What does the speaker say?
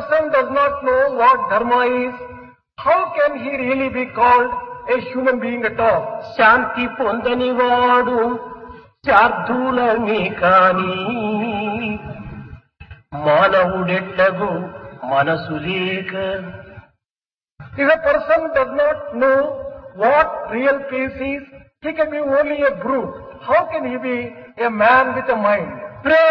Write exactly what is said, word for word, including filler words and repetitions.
person does not know what dharma is, how can he really be called a human being at all? శాంతి పొందని వాడు శార్దూలమే కాని మానవుడెట్లగు మనసు లేక. If a person does not know what real peace is, he can be only a brute. How can he be a man with a mind?